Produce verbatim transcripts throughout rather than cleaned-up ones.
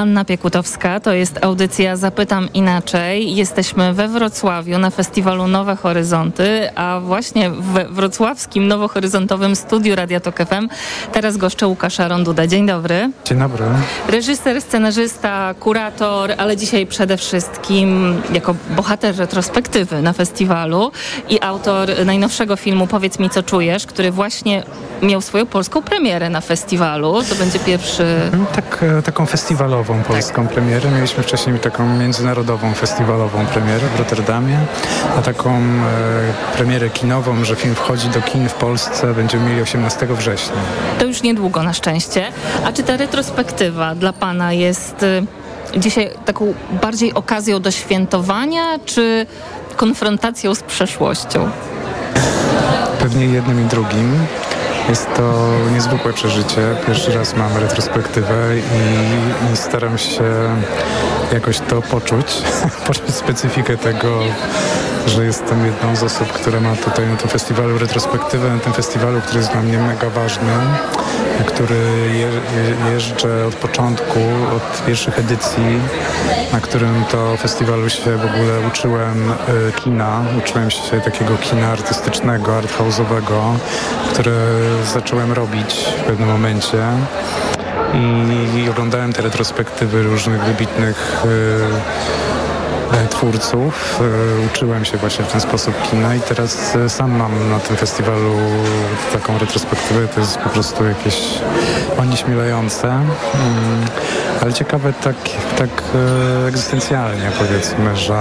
Anna Piekutowska, to jest audycja Zapytam Inaczej. Jesteśmy we Wrocławiu na festiwalu Nowe Horyzonty, a właśnie w wrocławskim nowohoryzontowym studiu Radia Tok F M teraz goszczę Łukasza Ronduda. Dzień dobry. Dzień dobry. Reżyser, scenarzysta, kurator, ale dzisiaj przede wszystkim jako bohater retrospektywy na festiwalu i autor najnowszego filmu Powiedz mi, co czujesz, który właśnie miał swoją polską premierę na festiwalu. To będzie pierwszy... Tak, taką festiwalową polską tak. premierę. Mieliśmy wcześniej taką międzynarodową festiwalową premierę w Rotterdamie, a taką e, premierę kinową, że film wchodzi do kin w Polsce, będziemy mieli osiemnastego września. To już niedługo na szczęście. A czy ta retrospektywa dla Pana jest y, dzisiaj taką bardziej okazją do świętowania, czy konfrontacją z przeszłością? Pewnie jednym i drugim. Jest to niezwykłe przeżycie. Pierwszy raz mam retrospektywę i, i staram się jakoś to poczuć, poczuć specyfikę tego, że jestem jedną z osób, która ma tutaj na tym festiwalu retrospektywę, na tym festiwalu, który jest dla mnie mega ważny, który je, je, jeżdżę od początku, od pierwszych edycji, na którym to festiwalu się w ogóle uczyłem y, kina, uczyłem się takiego kina artystycznego, arthouse'owego, które zacząłem robić w pewnym momencie i, i oglądałem te retrospektywy różnych wybitnych y, twórców. Uczyłem się właśnie w ten sposób kina i teraz sam mam na tym festiwalu taką retrospektywę. To jest po prostu jakieś onieśmielające, ale ciekawe tak, tak egzystencjalnie, powiedzmy, że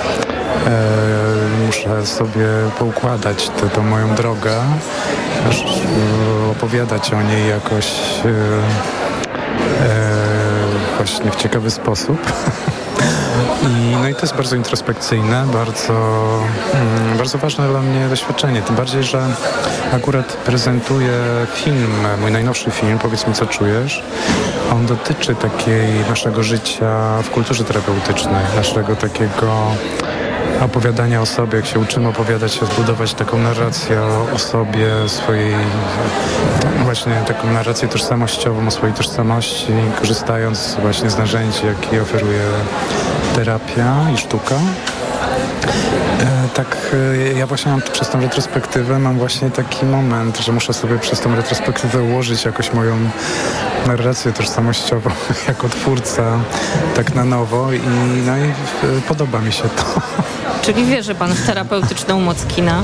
muszę sobie poukładać tę, tę moją drogę, opowiadać o niej jakoś właśnie w ciekawy sposób. I, no i to jest bardzo introspekcyjne, bardzo, mm, bardzo ważne dla mnie doświadczenie. Tym bardziej, że akurat prezentuję film, mój najnowszy film, Powiedz mi, co czujesz. On dotyczy takiej naszego życia w kulturze terapeutycznej, naszego takiego opowiadania o sobie, jak się uczymy opowiadać, zbudować taką narrację o, o sobie, swojej, właśnie taką narrację tożsamościową, o swojej tożsamości, korzystając właśnie z narzędzi, jakie oferuje terapia i sztuka. E, tak, e, ja właśnie mam przez tą retrospektywę, mam właśnie taki moment, że muszę sobie przez tą retrospektywę ułożyć jakoś moją narrację tożsamościową jako twórca tak na nowo i, no i e, podoba mi się to. Czyli wierzy Pan w terapeutyczną moc kina?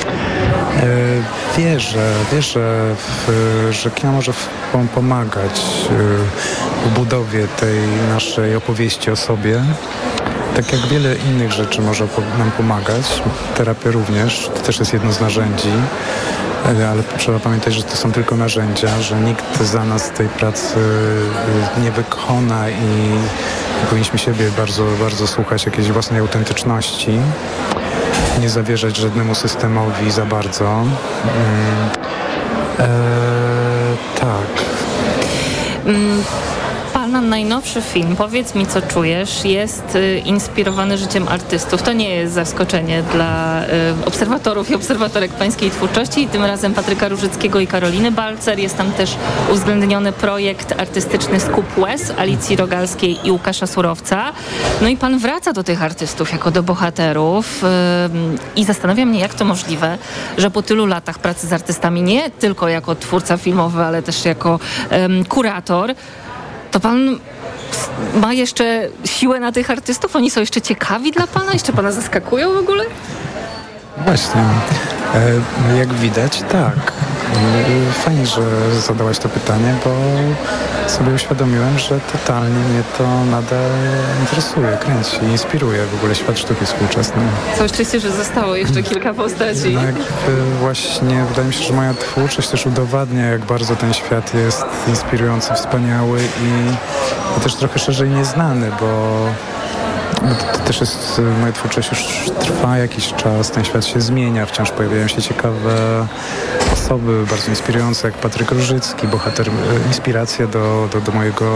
E, wierzę, wierzę, w, że kino może w, pomagać w budowie tej naszej opowieści o sobie. Tak jak wiele innych rzeczy może nam pomagać, terapia również, to też jest jedno z narzędzi, ale trzeba pamiętać, że to są tylko narzędzia, że nikt za nas tej pracy nie wykona i powinniśmy siebie bardzo, bardzo słuchać jakiejś własnej autentyczności, nie zawierzać żadnemu systemowi za bardzo. Hmm. Eee, tak. Mm. Pana najnowszy film, Powiedz mi, co czujesz, jest y, inspirowany życiem artystów. To nie jest zaskoczenie dla y, obserwatorów i obserwatorek pańskiej twórczości. Tym razem Patryka Różyckiego i Karoliny Balcer. Jest tam też uwzględniony projekt artystyczny Skup Łez Alicji Rogalskiej i Łukasza Surowca. No i pan wraca do tych artystów jako do bohaterów y, i zastanawia mnie, jak to możliwe, że po tylu latach pracy z artystami, nie tylko jako twórca filmowy, ale też jako y, kurator, to pan ma jeszcze siłę na tych artystów? Oni są jeszcze ciekawi dla pana? Jeszcze pana zaskakują w ogóle? Właśnie. E, jak widać, tak. Fajnie, że zadałaś to pytanie, bo sobie uświadomiłem, że totalnie mnie to nadal interesuje, kręci, inspiruje w ogóle świat sztuki współczesnej. Całe szczęście, że zostało jeszcze kilka postaci. Jednak właśnie wydaje mi się, że moja twórczość też udowadnia, jak bardzo ten świat jest inspirujący, wspaniały i, i też trochę szerzej nieznany, bo To, to też jest, moja twórczość już trwa jakiś czas, ten świat się zmienia, wciąż pojawiają się ciekawe osoby, bardzo inspirujące, jak Patryk Różycki, bohater, inspiracja do, do, do mojego